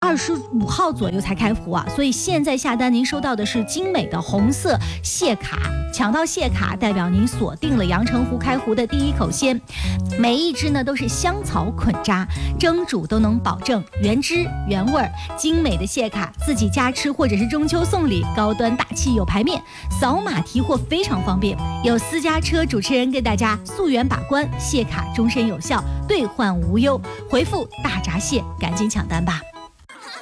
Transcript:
25号左右才开服啊，所以现在下单您收到的是精美的红色蟹卡，抢到蟹卡代表您锁定了阳澄湖开湖的第一口鲜，每一只呢都是香草捆扎，蒸煮都能保证原汁原味儿。精美的蟹卡自己家吃或者是中秋送礼，高端大气有排面，扫码提货非常方便。有私家车主持人跟大家溯源把关，蟹卡终身有效，兑换无忧。回复大闸蟹，赶紧抢单吧。